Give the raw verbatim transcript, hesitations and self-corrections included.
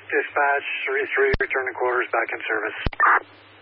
Dispatch, three three, return to quarters, back in service.